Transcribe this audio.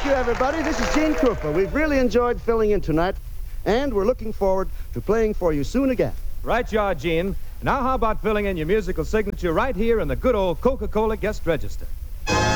Thank you, everybody. This is Gene Krupa. We've really enjoyed filling in tonight, and we're looking forward to playing for you soon again. Right you are, Gene. Now how about filling in your musical signature right here in the good old Coca-Cola guest register?